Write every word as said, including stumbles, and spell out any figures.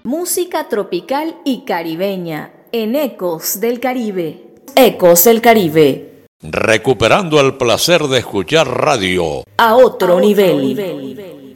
Música tropical y caribeña en Ecos del Caribe. Ecos del Caribe. Recuperando el placer de escuchar radio a otro, a otro nivel. nivel.